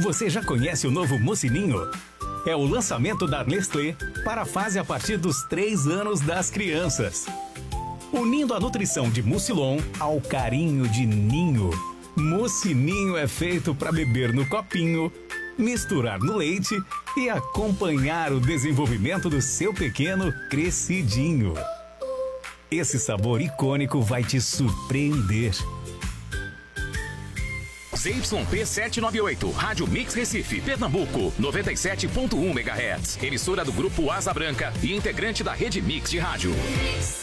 Você já conhece o novo Mucininho? É o lançamento da Nestlé para a fase a partir dos 3 anos das crianças. Unindo a nutrição de Mucilon ao carinho de Ninho. Mucininho é feito para beber no copinho, misturar no leite e acompanhar o desenvolvimento do seu pequeno crescidinho. Esse sabor icônico vai te surpreender. ZYP 798, Rádio Mix Recife, Pernambuco, 97.1 MHz. Emissora do Grupo Asa Branca e integrante da Rede Mix de Rádio.